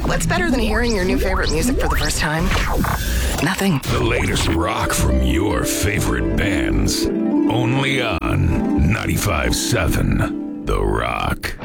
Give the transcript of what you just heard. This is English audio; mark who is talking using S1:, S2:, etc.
S1: What's better than hearing your new favorite music for the first time? Nothing.
S2: The latest rock from your favorite bands. Only on 95.7 The Rock.